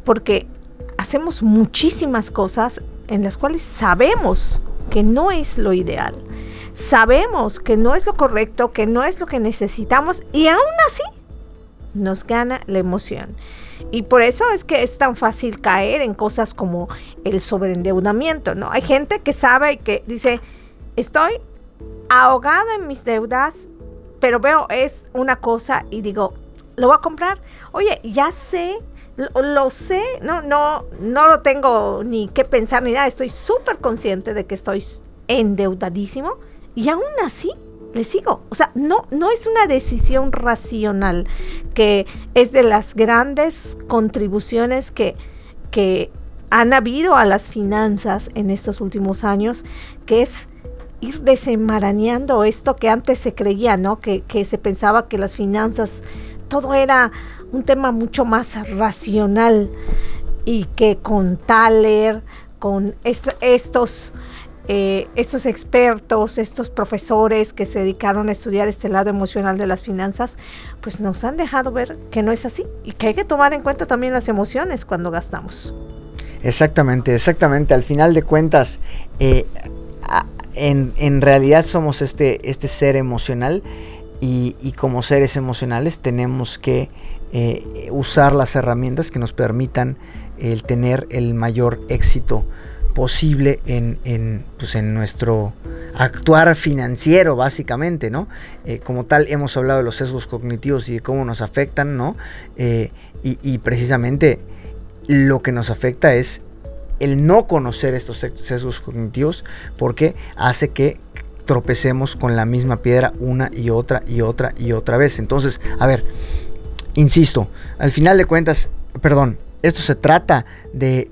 porque hacemos muchísimas cosas en las cuales sabemos que no es lo ideal, sabemos que no es lo correcto, que no es lo que necesitamos, y aún así nos gana la emoción. Y por eso es que es tan fácil caer en cosas como el sobreendeudamiento, ¿no? Hay gente que sabe y que dice, estoy ahogado en mis deudas, pero veo es una cosa y digo, lo voy a comprar. Oye, ya sé, lo sé, no lo tengo ni que pensar ni nada, estoy súper consciente de que estoy endeudadísimo y aún así le sigo. O sea, no es una decisión racional, que es de las grandes contribuciones que han habido a las finanzas en estos últimos años, que es ir desenmarañando esto que antes se creía, ¿no? Que se pensaba que las finanzas, todo era un tema mucho más racional, y que con Thaler, con estos expertos, estos profesores que se dedicaron a estudiar este lado emocional de las finanzas, pues nos han dejado ver que no es así y que hay que tomar en cuenta también las emociones cuando gastamos. Exactamente. Al final de cuentas, en realidad somos este ser emocional, y como seres emocionales tenemos que usar las herramientas que nos permitan el tener el mayor éxito posible en nuestro actuar financiero, básicamente, ¿no? Como tal, hemos hablado de los sesgos cognitivos y de cómo nos afectan, ¿no? Y precisamente lo que nos afecta es el no conocer estos sesgos cognitivos, porque hace que tropecemos con la misma piedra una y otra vez. Entonces, a ver, insisto, al final de cuentas, esto se trata de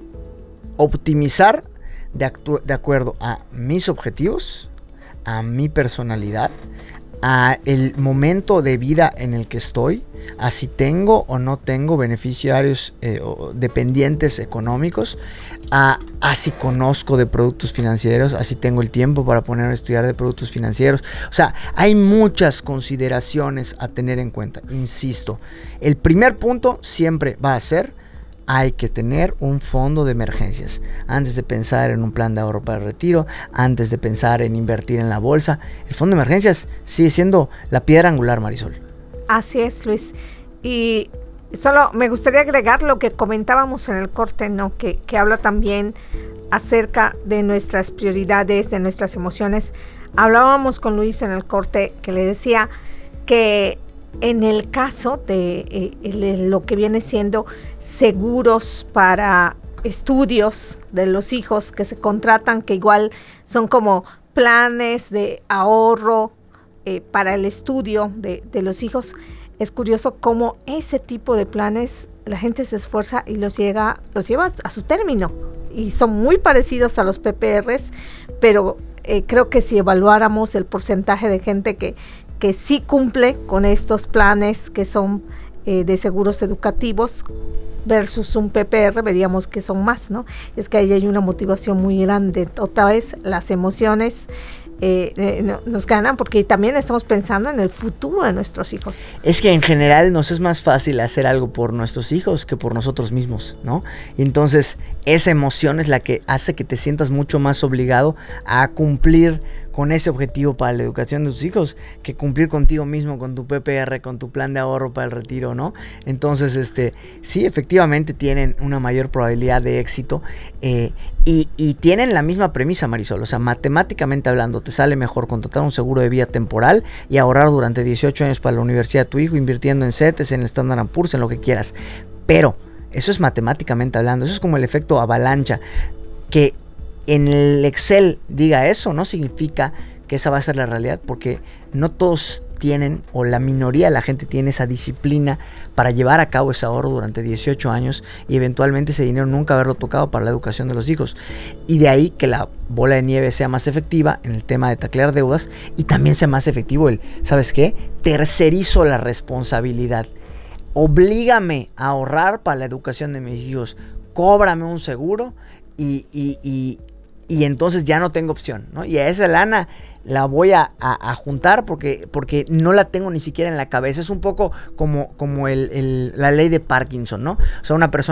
optimizar de acuerdo a mis objetivos, a mi personalidad, a el momento de vida en el que estoy, a si tengo o no tengo beneficiarios o dependientes económicos, a si conozco de productos financieros, a si tengo el tiempo para ponerme a estudiar de productos financieros. O sea, hay muchas consideraciones a tener en cuenta. Insisto, el primer punto siempre va a ser: hay que tener un fondo de emergencias. Antes de pensar en un plan de ahorro para el retiro, antes de pensar en invertir en la bolsa, el fondo de emergencias sigue siendo la piedra angular, Marisol. Así es, Luis. Y solo me gustaría agregar lo que comentábamos en el corte, ¿no? Que habla también acerca de nuestras prioridades, de nuestras emociones. Hablábamos con Luis en el corte, que le decía que en el caso de lo que viene siendo seguros para estudios de los hijos que se contratan, que igual son como planes de ahorro para el estudio de los hijos, es curioso cómo ese tipo de planes la gente se esfuerza y los lleva a su término, y son muy parecidos a los PPRs, pero creo que si evaluáramos el porcentaje de gente que sí cumple con estos planes que son de seguros educativos versus un PPR, veríamos que son más, ¿no? Es que ahí hay una motivación muy grande. Otra vez, las emociones nos ganan, porque también estamos pensando en el futuro de nuestros hijos. Es que en general nos es más fácil hacer algo por nuestros hijos que por nosotros mismos, ¿no? Y entonces esa emoción es la que hace que te sientas mucho más obligado a cumplir con ese objetivo para la educación de tus hijos, que cumplir contigo mismo, con tu PPR, con tu plan de ahorro para el retiro, ¿no? Entonces, sí, efectivamente tienen una mayor probabilidad de éxito, y tienen la misma premisa, Marisol. O sea, matemáticamente hablando, te sale mejor contratar un seguro de vida temporal y ahorrar durante 18 años para la universidad de tu hijo, invirtiendo en CETES, en el Standard & Poor's, en lo que quieras. Pero eso es matemáticamente hablando, eso es como el efecto avalancha. Que en el Excel diga eso no significa que esa va a ser la realidad, porque no todos tienen, o la minoría de la gente tiene esa disciplina para llevar a cabo ese ahorro durante 18 años y eventualmente ese dinero nunca haberlo tocado para la educación de los hijos. Y de ahí que la bola de nieve sea más efectiva en el tema de taclear deudas, y también sea más efectivo ¿sabes qué? Tercerizo la responsabilidad. Oblígame a ahorrar para la educación de mis hijos, cóbrame un seguro y entonces ya no tengo opción, ¿no? Y a esa lana la voy a juntar porque no la tengo ni siquiera en la cabeza. Es un poco como la ley de Parkinson, ¿no? O sea, una persona